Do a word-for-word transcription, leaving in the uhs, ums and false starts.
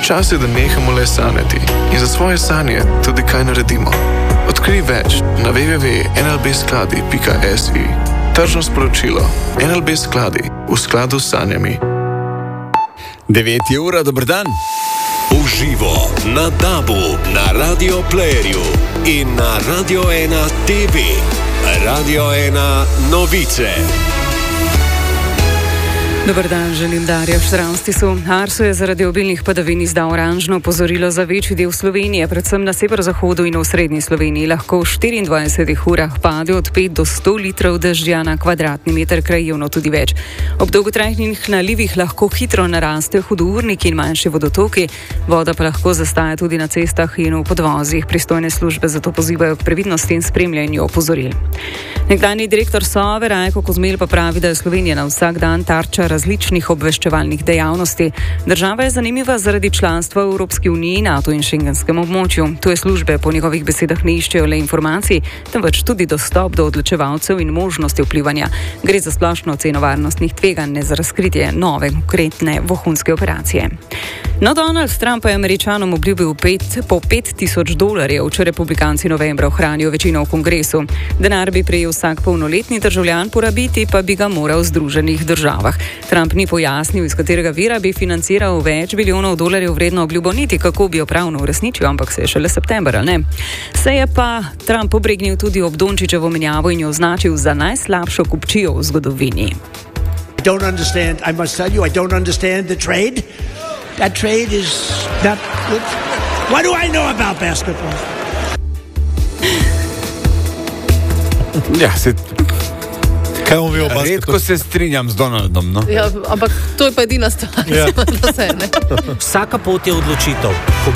Čas je, da nehamo le sanjati in za svoje sanje tudi kaj naredimo. Odkrij več na w w w pika n l b skladi pika s i. Tržno sporočilo. N L B skladi v skladu s sanjami. devet je ura, dober dan. Uživo na DAB-u, na Radio Playerju in na Radio ena T V. Radio ena novice. Dobar dan, želim Darja Štravstisu. Arso je zaradi obilnih padavin izdal oranžno opozorilo za večji del Slovenije, predvsem na severozahodu in v srednji Sloveniji. Lahko v štiriindvajsetih urah pade od pet do sto litrov dežja na kvadratni meter, krajevno tudi več. Ob dolgotrajnih nalivih lahko hitro narastejo hudourniki in manjši vodotoki, voda pa lahko zastaja tudi na cestah in v podvozih. Pristojne službe zato pozivajo k previdnosti in spremljanju opozoril. Nekdanji direktor Sove Rajko Kozmelj pa pravi, da je Slovenija na vsak dan tarča različnih obveščevalnih dejavnosti. Država je zanimiva zaradi članstva v Evropski uniji, NATO in šengenskem območju. Tuje službe po njegovih besedah ne iščejo le informacij, temveč tudi dostop do odločevalcev in možnosti vplivanja. Gre za splošno oceno varnostnih tveganj, ne za razkritje nove, konkretne vohunske operacije. No, Donald Trump je Američanom obljubil pet, po pet tisoč dolarjev, če republikanci novembra ohranijo večino v kongresu. Denar bi prejel vsak polnoletni državljan, porabiti pa bi ga moral v Združenih državah. Trump ni pojasnil, iz katerega vira bi financiral več bilijonov dolarjev vredno obljubo, niti kako bi jo pravno uresničil, ampak se je šele septembra, ne. Se je pa Trump obregnil tudi ob Dončićevo menjavo in jo označil za najslabšo kupčijo v zgodovini. I don't understand, I must tell you, I don't understand the trade. That trade is not good. What do I know about basketball? Ja, se... Kaj on ve o basketu? Redko se strinjam z Donaldom, no? Ja, ampak to je pa edina stvar, Ja. da se ne. Vsaka pot je odločitev.